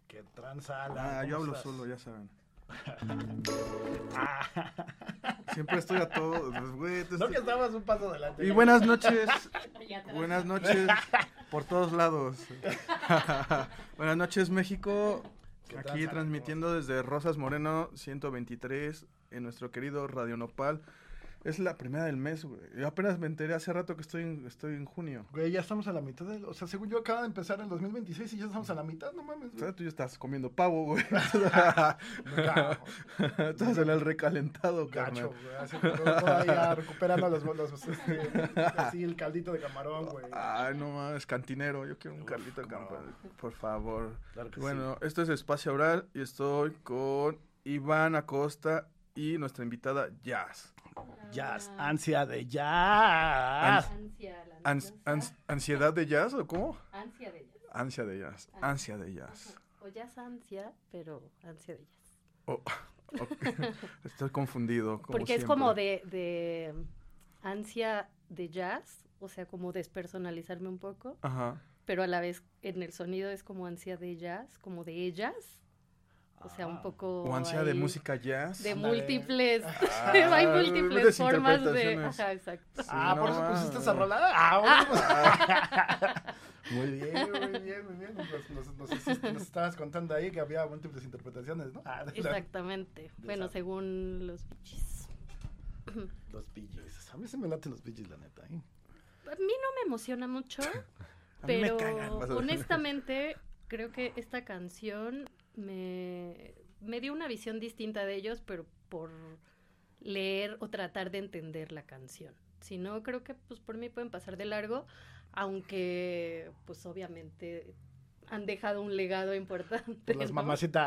¿Qué tranza, Alan? Yo hablo solo, ya saben. Siempre estoy a todo, güey. No que estabas un paso adelante. Y buenas noches por todos lados. Buenas noches, México. Aquí transmitiendo desde Rosas Moreno 123 en nuestro querido Radio Nopal. Es la primera del mes, güey. Yo apenas me enteré hace rato que estoy en junio. Güey, ya estamos a la mitad o sea, según yo acaba de empezar el 2026 y ya estamos a la mitad, no mames, O sea, güey. tú ya estás comiendo pavo, güey. No, Estás en el recalentado, gacho, carnal. güey. Así, todavía recuperando así el caldito de camarón, güey. Ay, no mames, cantinero. Yo quiero un caldito de camarón, por favor. Claro que Bueno, sí. esto es Espacio Oral y estoy con Iván Acosta y nuestra invitada Jazz. Jazz, ansia de jazz. ¿Ansiedad de jazz o cómo? Ansia de jazz. Ansia de jazz. Ansia de jazz. O jazz ansia, pero ansia de jazz. Oh, okay. Estoy confundido. Como porque es siempre. como de ansia de jazz, o sea, como despersonalizarme un poco, Ajá. pero a la vez en el sonido es como ansia de jazz, como de ellas. O sea, un poco... O ansia de música jazz. De Ándale. múltiples... Ah, hay múltiples formas de... interpretaciones. Ajá, exacto. Sí, ¿Por eso no, pusiste esa rolada? Muy bien, muy bien, muy bien. Nos estabas contando ahí que había múltiples interpretaciones, ¿no? Exactamente. Bueno, según los bichis. Los Bee Gees. A mí se me laten los Bee Gees, la neta, ¿eh? A mí no me emociona mucho, A mí me pero cagan. honestamente creo que esta canción me dio una visión distinta de ellos, pero por leer o tratar de entender la canción. Si no, creo que pues por mí pueden pasar de largo, aunque pues obviamente han dejado un legado importante. Las ¿no? mamacitas.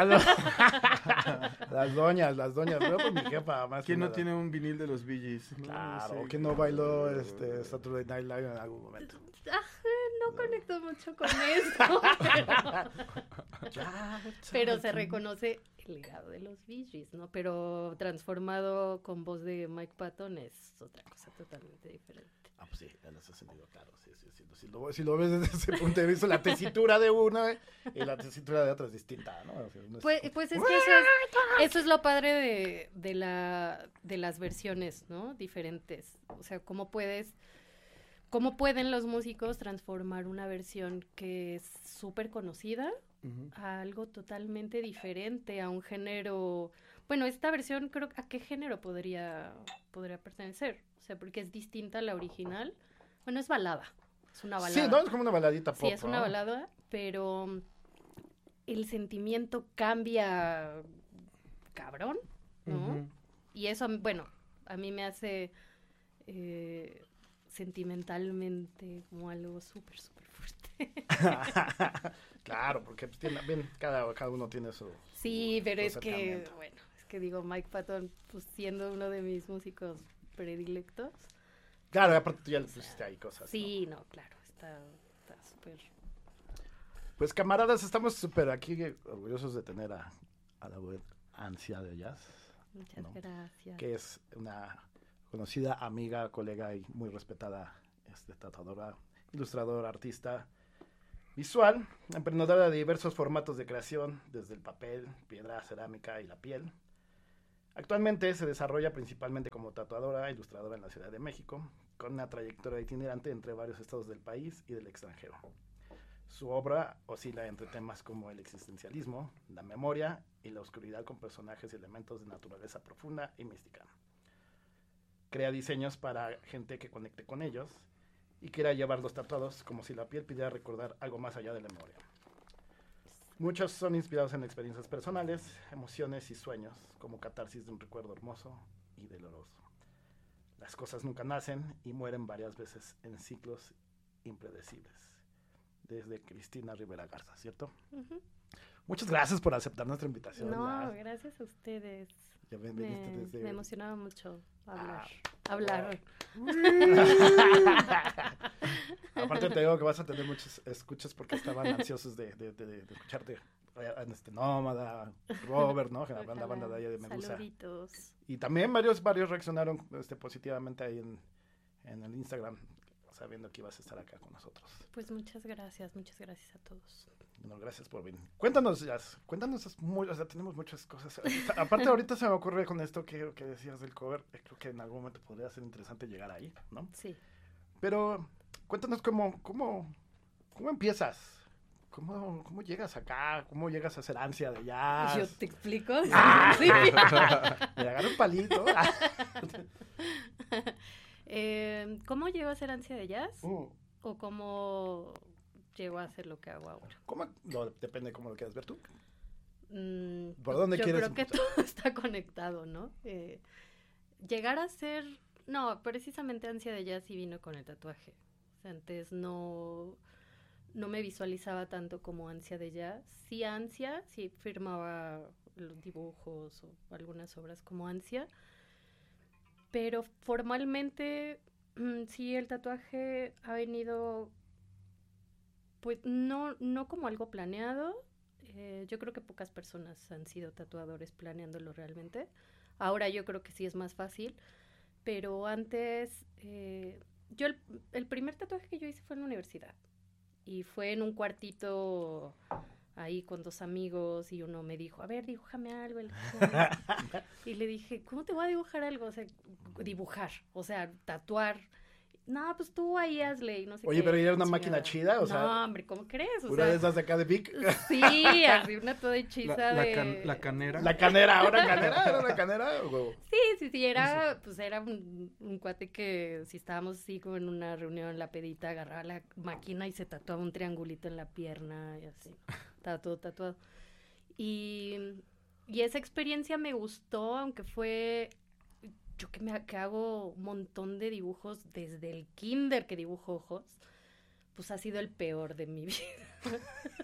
Las doñas. Veo por mi jefa. Más ¿Quién no nada. tiene un vinil de los Bee Gees? Claro, Sí. ¿quién no bailó Saturday Night Live en algún momento? No conecto mucho con eso, pero se reconoce el legado de los Bee Gees, ¿no? Pero transformado con voz de Mike Patton es otra cosa totalmente diferente. Pues sí, en ese sentido, claro, sí. Si lo ves desde ese punto de vista, la tesitura de una y la tesitura de otra es distinta, ¿no? O sea, no es- Pues es que eso es lo padre de las versiones, ¿no? Diferentes. O sea, cómo pueden los músicos transformar una versión que es súper conocida Ujú. a algo totalmente diferente, a un género... Bueno, esta versión creo ¿a qué género podría pertenecer? O sea, porque es distinta a la original. Bueno, es balada. Es una balada. Sí, ¿no? Es como una baladita pop, Sí, es una ¿no? balada, pero el sentimiento cambia cabrón, ¿no? Ujú. Y eso, bueno, a mí me hace sentimentalmente como algo súper, súper fuerte. Claro, porque pues, cada uno tiene su... Sí, pero su es que, acercamiento. bueno, es que digo, Mike Patton, pues siendo uno de mis músicos predilectos. Claro, y aparte tú ya le pusiste ahí cosas, Sí, no, claro, está súper... Pues camaradas, estamos súper aquí orgullosos de tener a la web Ansia de Jazz, Muchas No. gracias. que es una conocida amiga, colega y muy respetada tatuadora, ilustradora, artista visual, emprendedora de diversos formatos de creación, desde el papel, piedra, cerámica y la piel. Actualmente se desarrolla principalmente como tatuadora e ilustradora en la Ciudad de México, con una trayectoria itinerante entre varios estados del país y del extranjero. Su obra oscila entre temas como el existencialismo, la memoria y la oscuridad con personajes y elementos de naturaleza profunda y mística. Crea diseños para gente que conecte con ellos y quiera llevarlos tatuados como si la piel pidiera recordar algo más allá de la memoria. Muchos son inspirados en experiencias personales, emociones y sueños, como catarsis de un recuerdo hermoso y doloroso. Las cosas nunca nacen y mueren varias veces en ciclos impredecibles. Desde Cristina Rivera Garza, ¿cierto? Ujú. Muchas gracias por aceptar nuestra invitación. No, Ya, gracias a ustedes. ya viniste desde... Me emocionaba mucho hablar. Ah, hablar. Aparte te digo que vas a tener muchos escuchas porque estaban ansiosos de escucharte. Nómada, Robert, ¿no? La banda de allá de Medusa. Saluditos. Y también varios reaccionaron positivamente ahí en el Instagram. sabiendo que ibas a estar acá con nosotros. Pues muchas gracias a todos. Bueno, gracias por venir. Cuéntanos, Jazz, o sea, tenemos muchas cosas. Aparte, ahorita se me ocurre con esto que decías del cover, creo que en algún momento podría ser interesante llegar ahí, ¿no? Sí. Pero cuéntanos cómo empiezas. ¿Cómo llegas acá? ¿Cómo llegas a hacer Ansia de Jazz? ¿Yo te explico? Sí. Me agarro un palito. ¿Cómo llego a hacer Ansia de Jazz? ¿O cómo llego a hacer lo que hago ahora? No, depende de cómo lo quieras ver tú. ¿Por dónde quieres? Yo creo que todo está conectado, ¿no? Llegar a ser... No, precisamente Ansia de Jazz sí vino con el tatuaje. O sea, antes no me visualizaba tanto como Ansia de Jazz. Sí, Ansia, sí firmaba los dibujos o algunas obras como Ansia. Pero formalmente, sí, el tatuaje ha venido, pues, no como algo planeado. Yo creo que pocas personas han sido tatuadores planeándolo realmente. Ahora yo creo que sí es más fácil. Pero antes, yo el primer tatuaje que yo hice fue en la universidad. Y fue en un cuartito ahí con 2 amigos y uno me dijo, a ver, dibújame algo. Y le dije, ¿cómo te voy a dibujar algo? O sea, dibujar, o sea, tatuar. No, pues tú ahí hazle y no sé qué. Oye, pero ¿era una máquina chida? O sea, no, hombre, ¿cómo crees? O ¿una de esas de acá de Vic? Sí, así una toda hechiza La canera. ¿La canera? ¿Era una canera o huevo? Sí, era un cuate que si estábamos así como en una reunión en la pedita, agarraba la máquina y se tatuaba un triangulito en la pierna y así, estaba todo tatuado. Y esa experiencia me gustó, aunque fue... Yo que hago un montón de dibujos desde el kinder que dibujo ojos, pues ha sido el peor de mi vida.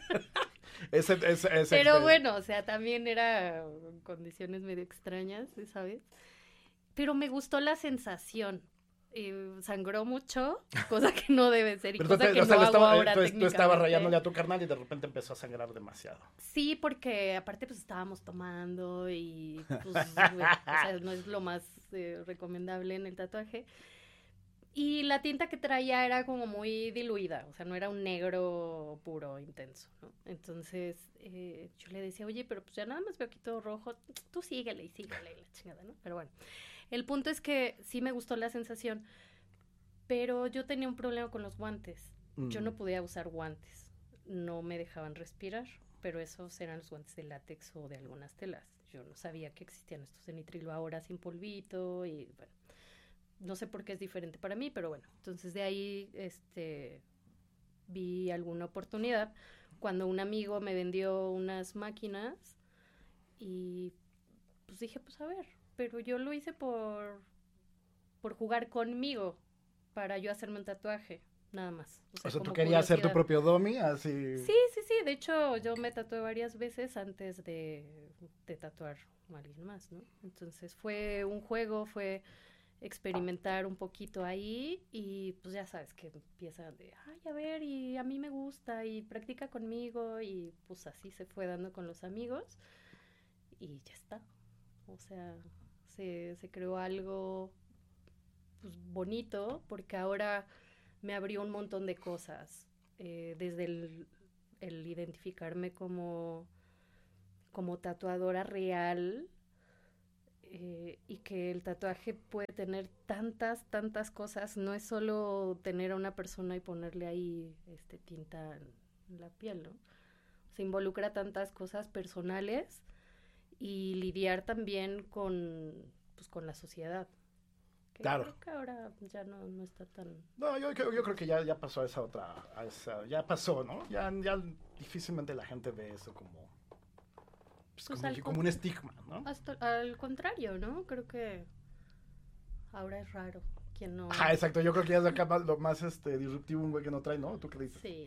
Pero bueno, o sea, también era condiciones medio extrañas, ¿sabes? Pero me gustó la sensación. Sangró mucho, cosa que no debe ser y pero cosa que no hago ahora técnicamente. Tú estabas rayándole a tu carnal y de repente empezó a sangrar demasiado. Sí, porque aparte pues estábamos tomando y pues, o sea, no es lo más recomendable en el tatuaje. Y la tinta que traía era como muy diluida, o sea, no era un negro puro, intenso, ¿no? Entonces yo le decía, oye, pero pues ya nada más veo aquí todo rojo, tú síguele, la chingada, ¿no? Pero bueno, el punto es que sí me gustó la sensación, pero yo tenía un problema con los guantes. Yo no podía usar guantes, no me dejaban respirar, pero esos eran los guantes de látex o de algunas telas. Yo no sabía que existían estos de nitrilo ahora sin polvito y bueno, no sé por qué es diferente para mí, pero bueno, entonces de ahí vi alguna oportunidad cuando un amigo me vendió unas máquinas y pues dije, pues a ver, pero yo lo hice por jugar conmigo, para yo hacerme un tatuaje, nada más. O sea ¿tú querías hacer tu propio dummy? Así... Sí, de hecho yo me tatué varias veces antes de tatuar a alguien más, ¿no? Entonces fue un juego, fue experimentar un poquito ahí y pues ya sabes que empiezan de, ay, a ver, y a mí me gusta y practica conmigo y pues así se fue dando con los amigos y ya está. O sea, se creó algo pues bonito porque ahora me abrió un montón de cosas, desde el identificarme como tatuadora real, y que el tatuaje puede tener tantas cosas, no es solo tener a una persona y ponerle ahí tinta en la piel, ¿no? Se involucra tantas cosas personales y lidiar también con la sociedad. Claro. Creo que ahora ya no está tan... No, yo creo que ya pasó a esa otra, ya pasó, ¿no? Ya difícilmente la gente ve eso como un estigma, ¿no? Al contrario, ¿no? Creo que ahora es raro quien no... Ah, exacto, yo creo que ya es acá lo más disruptivo un güey que no trae, ¿no? ¿Tú qué dices? Sí.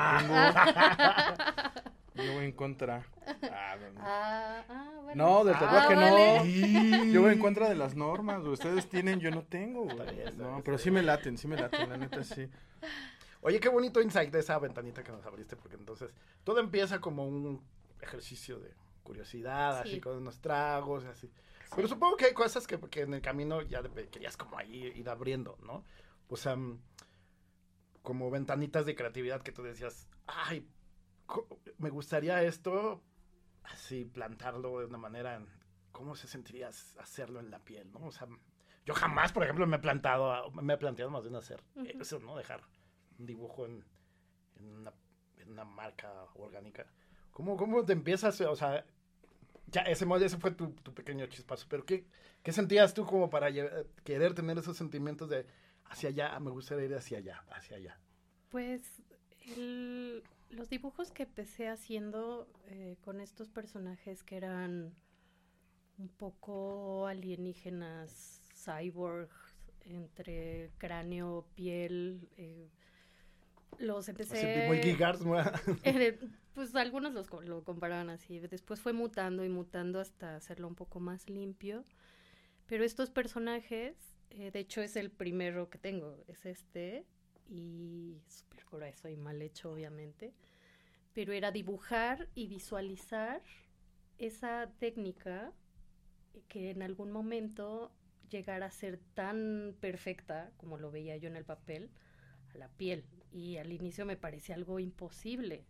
Yo voy en contra. Bueno. No, del tatuaje vale. no. Yo voy en contra de las normas. Ustedes tienen, yo no tengo. No, pero sí me laten, la neta sí. Oye, qué bonito insight de esa ventanita que nos abriste, porque entonces todo empieza como un ejercicio de curiosidad, sí, así con unos tragos, así. Sí. Pero supongo que hay cosas que en el camino ya querías como ahí ir abriendo, ¿no? O sea, como ventanitas de creatividad que tú decías, ay, me gustaría esto, así plantarlo de una manera, ¿cómo se sentiría hacerlo en la piel, ¿no? O sea, yo jamás, por ejemplo, me he planteado más bien hacer eso, ¿no? Dejar un dibujo en una marca orgánica. ¿Cómo te empiezas? O sea, ya ese fue tu pequeño chispazo, pero ¿qué sentías tú como para querer tener esos sentimientos de hacia allá, me gustaría ir hacia allá? Pues los dibujos que empecé haciendo con estos personajes que eran un poco alienígenas, cyborgs, entre cráneo, piel, los empecé... Muy Geekars, ¿no? Pues algunos lo comparaban así. Después fue mutando y mutando hasta hacerlo un poco más limpio. Pero estos personajes, de hecho es el primero que tengo, es este, y súper grueso y mal hecho, obviamente. Pero era dibujar y visualizar esa técnica que en algún momento llegara a ser tan perfecta, como lo veía yo en el papel, a la piel. Y al inicio me parecía algo imposible.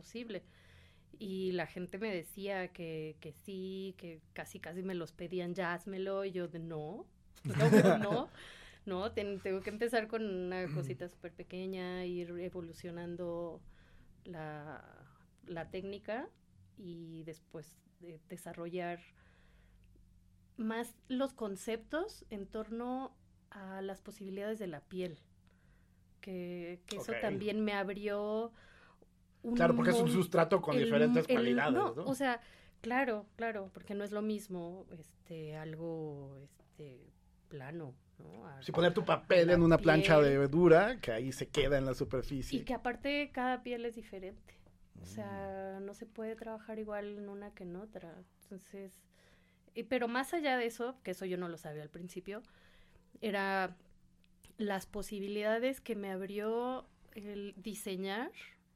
Y la gente me decía que sí, que casi me los pedían, ya házmelo, y yo de no, tengo que empezar con una cosita súper pequeña, ir evolucionando la técnica y después desarrollar más los conceptos en torno a las posibilidades de la piel, que eso también me abrió claro, porque es un sustrato con diferentes cualidades, ¿no? O sea, claro, porque no es lo mismo algo plano, ¿no? Si poner tu papel en una plancha de dura, que ahí se queda en la superficie. Y que aparte cada piel es diferente. O sea, no se puede trabajar igual en una que en otra. Entonces, pero más allá de eso, que eso yo no lo sabía al principio, era las posibilidades que me abrió el diseñar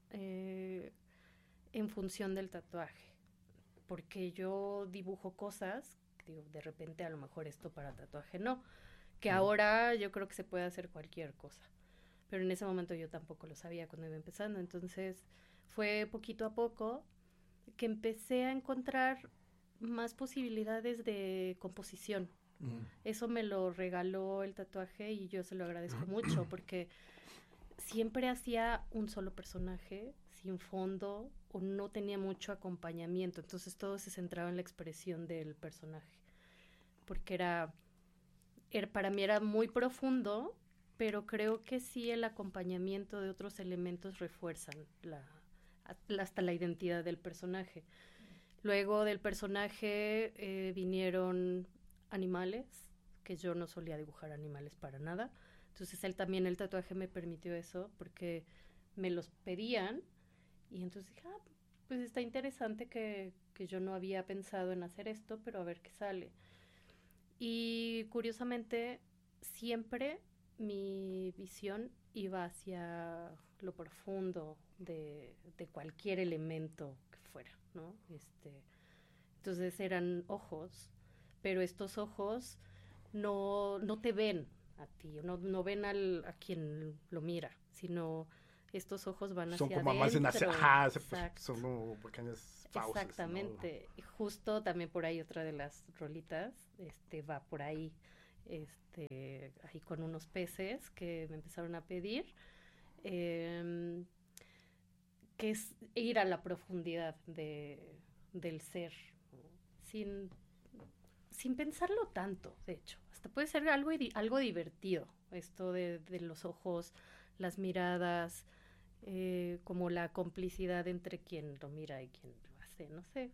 en función del tatuaje, porque yo dibujo cosas, digo, de repente a lo mejor esto para tatuaje no, que ahora yo creo que se puede hacer cualquier cosa, pero en ese momento yo tampoco lo sabía cuando iba empezando, entonces fue poquito a poco que empecé a encontrar más posibilidades de composición. Eso me lo regaló el tatuaje y yo se lo agradezco mucho, porque siempre hacía un solo personaje, sin fondo, o no tenía mucho acompañamiento. Entonces todo se centraba en la expresión del personaje. Porque para mí era muy profundo, pero creo que sí el acompañamiento de otros elementos refuerzan hasta la identidad del personaje. Luego del personaje vinieron animales, que yo no solía dibujar animales para nada. Entonces el tatuaje me permitió eso, porque me los pedían y entonces dije, pues está interesante que yo no había pensado en hacer esto, pero a ver qué sale. Y curiosamente siempre mi visión iba hacia lo profundo de cualquier elemento que fuera, ¿no? Entonces eran ojos, pero estos ojos no te ven a ti, no ven a quien lo mira, sino estos ojos van hacia adentro. Son como pequeñas fauces. Exactamente, ¿no? Y justo también por ahí otra de las rolitas va por ahí, ahí con unos peces que me empezaron a pedir, que es ir a la profundidad del ser, ¿no? sin pensarlo tanto, de hecho. Hasta puede ser algo divertido, esto de los ojos, las miradas, como la complicidad entre quien lo mira y quien lo hace. No sé,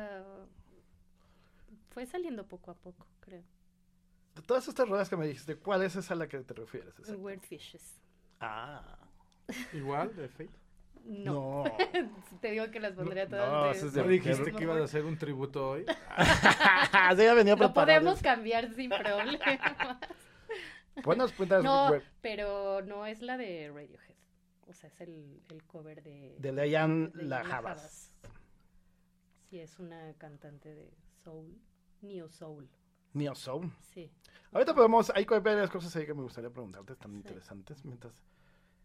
fue saliendo poco a poco, creo. De todas estas ruedas que me dijiste, ¿cuál es esa a la que te refieres? Weird Fishes. ¿Igual de Fate? No. Te digo que las pondría todas. ¿No dijiste que ibas a hacer un tributo hoy? Sí, ya venía preparado. Lo podemos cambiar sin problema. Buenas cuentas. No, pero no es la de Radiohead. O sea, es el cover de Lianne La Havas. Sí, es una cantante de soul, neo soul. Neo soul. Sí. Ahorita hay varias cosas ahí que me gustaría preguntarte, están interesantes.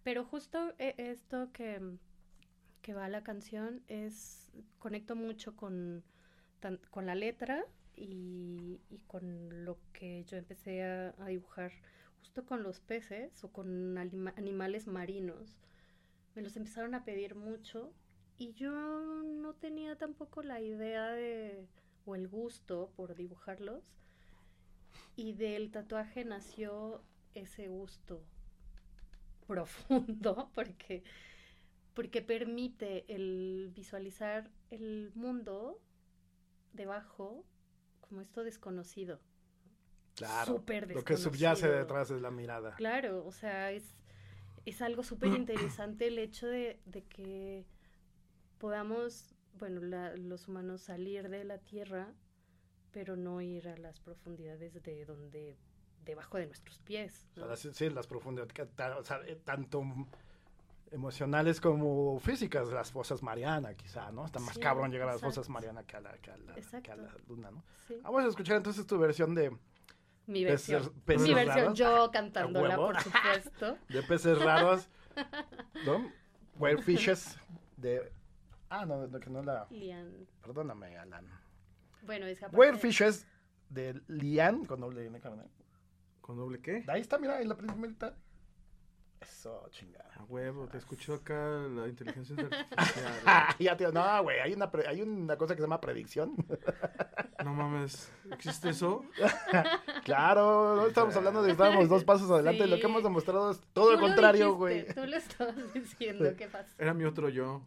Pero justo esto que va a la canción conecto mucho con la letra y con lo que yo empecé a dibujar justo con los peces o con animales marinos. Me los empezaron a pedir mucho y yo no tenía tampoco la idea o el gusto por dibujarlos, y del tatuaje nació ese gusto profundo porque permite el visualizar el mundo debajo como esto desconocido. Claro, Súper lo que subyace detrás de la mirada. Claro, o sea, es algo súper interesante el hecho de que podamos, bueno, los humanos salir de la Tierra, pero no ir a las profundidades debajo de nuestros pies, ¿no? O sea, sí, las profundidades, o sea, tanto emocionales como físicas, las fosas Mariana, quizá, ¿no? Está más cabrón llegar a las fosas Mariana que a la luna, ¿no? Sí. Vamos a escuchar entonces tu versión de... Mi versión. Mi versión, yo cantándola, por supuesto. De peces raros, ¿no? Whale Fishes, de... no, que no la... Lian. Perdóname, Alan. Bueno, es capaz. Whale Fishes, de Lian, con doble N, carnal. ¿Con doble qué? Ahí está, mira, en la primerita. Eso, chingada. A huevo, te escuchó acá la inteligencia artificial. Ya, tío, no, güey, hay una cosa que se llama predicción. No mames, ¿existe eso? Claro, no estamos hablando de que estábamos 2 pasos adelante, Sí. Lo que hemos demostrado es todo lo contrario, güey. Tú lo estabas diciendo, ¿qué pasa? Era mi otro yo.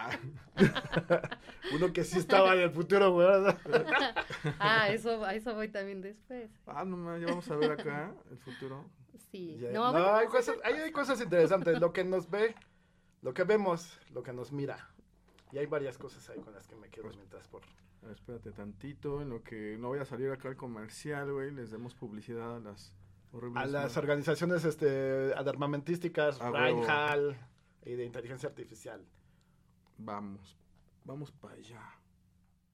Uno que sí estaba en el futuro, güey. A eso voy también después. No mames, ya vamos a ver acá el futuro. Sí. Ya, No, hay cosas interesantes, lo que nos ve, lo que vemos, lo que nos mira. Y hay varias cosas ahí con las que me quedo mientras por... A ver, espérate tantito, en lo que no voy a salir acá al comercial, güey, les demos publicidad a las horribles... A las organizaciones armamentísticas, Reinhall y de inteligencia artificial. Vamos para allá.